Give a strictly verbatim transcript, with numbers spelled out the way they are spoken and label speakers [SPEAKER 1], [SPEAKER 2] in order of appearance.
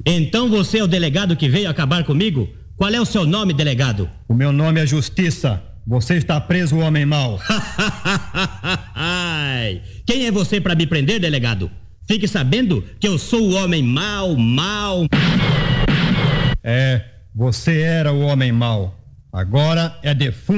[SPEAKER 1] Então você é o delegado que veio acabar comigo? Qual é o seu nome, delegado?
[SPEAKER 2] O meu nome é Justiça. Você está preso, homem mau.
[SPEAKER 1] Quem é você para me prender, delegado? Fique sabendo que eu sou o homem mau, mau.
[SPEAKER 2] É, você era o homem mau. Agora é defunto.